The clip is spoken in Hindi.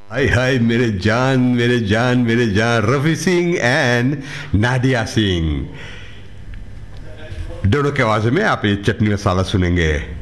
हाय हाय मेरे जान मेरे जान मेरे जान, रफी सिंह एंड नादिया सिंह, दोनों के आवाज में आप ये चटनी मसाला सुनेंगे।